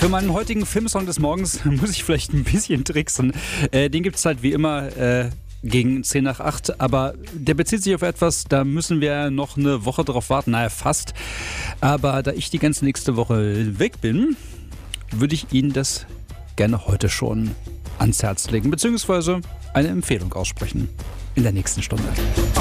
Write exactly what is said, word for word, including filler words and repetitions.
Für meinen heutigen Filmsong des Morgens muss ich vielleicht ein bisschen tricksen. Äh, den gibt es halt wie immer äh, gegen zehn nach acht, aber der bezieht sich auf etwas, da müssen wir noch eine Woche drauf warten, naja fast. Aber da ich die ganze nächste Woche weg bin, würde ich Ihnen das gerne heute schon ans Herz legen, beziehungsweise eine Empfehlung aussprechen in der nächsten Stunde.